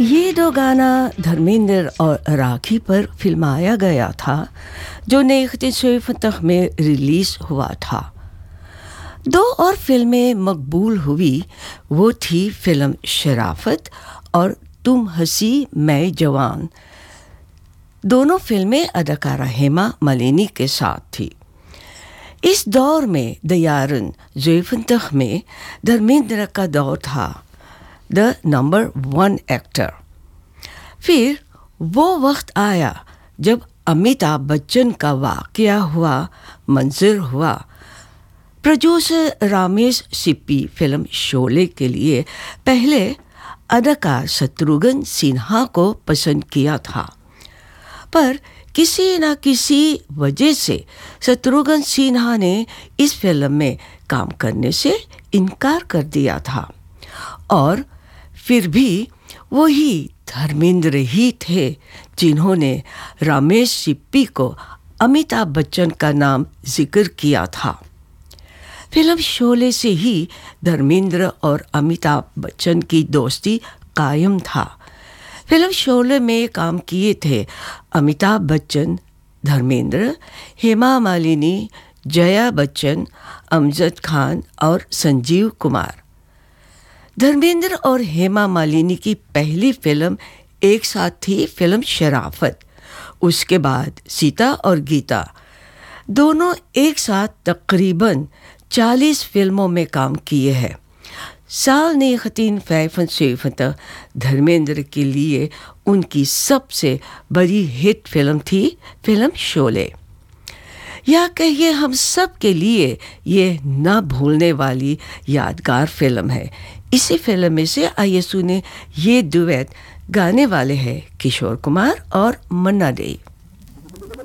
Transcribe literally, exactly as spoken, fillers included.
ये दो गाना धर्मेंद्र और राखी पर फिल्माया गया था जो उन्नीस सौ इकहत्तर में रिलीज़ हुआ था। दो और फिल्में मकबूल हुई, वो थी फिल्म शराफत और तुम हंसी मैं जवान। दोनों फिल्में अदाकारा हेमा मालिनी के साथ थी। इस दौर में दयारन ज़ैफ़ुद्दीन में धर्मेंद्र का दौर था, द नंबर वन एक्टर। फिर वो वक्त आया जब अमिताभ बच्चन का वाक़या हुआ, मंजर हुआ। प्रोड्यूसर रमेश सिप्पी फिल्म शोले के लिए पहले अदाकार शत्रुघ्न सिन्हा को पसंद किया था, पर किसी न किसी वजह से शत्रुघ्न सिन्हा ने इस फिल्म में काम करने से इनकार कर दिया था। और फिर भी वही धर्मेंद्र ही थे जिन्होंने रमेश सिप्पी को अमिताभ बच्चन का नाम जिक्र किया था। फिल्म शोले से ही धर्मेंद्र और अमिताभ बच्चन की दोस्ती कायम था। फिल्म शोले में काम किए थे अमिताभ बच्चन, धर्मेंद्र, हेमा मालिनी, जया बच्चन, अमजद खान और संजीव कुमार। धर्मेंद्र और हेमा मालिनी की पहली फिल्म एक साथ थी फिल्म शराफत। उसके बाद सीता और गीता, दोनों एक साथ तकरीबन चालीस फिल्मों में काम किए हैं। साल उन्नीस सौ धर्मेंद्र के लिए उनकी सबसे बड़ी हिट फिल्म थी फिल्म शोले। या कहिए हम सब के लिए ये न भूलने वाली यादगार फिल्म है। इसी फिल्म में से आइए सुने ये डुएट, गाने वाले हैं किशोर कुमार और मन्ना डे।